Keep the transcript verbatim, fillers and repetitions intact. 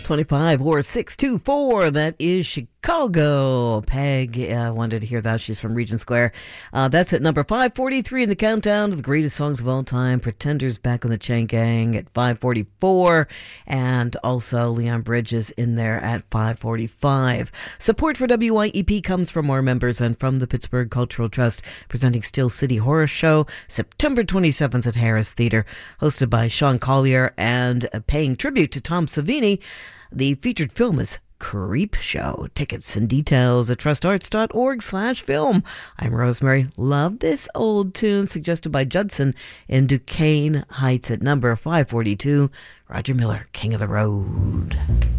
twenty-five or six two four. That is Chicago. Peg uh, wanted to hear that. She's from Regent Square. Uh, that's at number five forty-three in the countdown to the greatest songs of all time. Pretenders back on the Chain Gang at five forty-four. And also Leon Bridges in there at five forty-five. Support for W Y E P comes from our members and from the Pittsburgh Cultural Trust, presenting Steel City Horror Show September twenty-seventh at Harris Theater, hosted by Sean Collier and uh, paying tribute to Tom Savini. The featured film is Creep Show. Tickets and details at trustarts.org slash film. I'm Rosemary. Love this old tune suggested by Judson in Duquesne Heights at number five forty-two. Roger Miller, King of the Road.